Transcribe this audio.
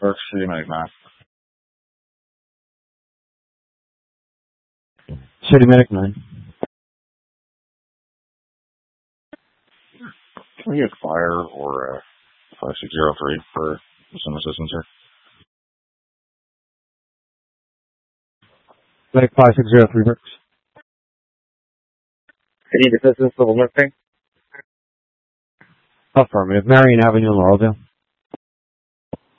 Park City, Medic 9. City Medic 9. Can we get fire or 5603 for some assistance here? Medic 5603 works. I need assistance level nursing. Affirmative. Marion Avenue, Laurelville.